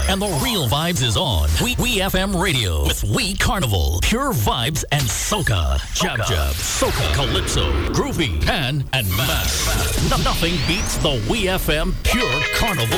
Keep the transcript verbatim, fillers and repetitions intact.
and the real vibes is on. We, we F M Radio with We Carnival, Pure Vibes and Soca. Jab Jab, Soca, Calypso, Groovy, Pan, and Mass. No- nothing beats the We F M Pure Carnival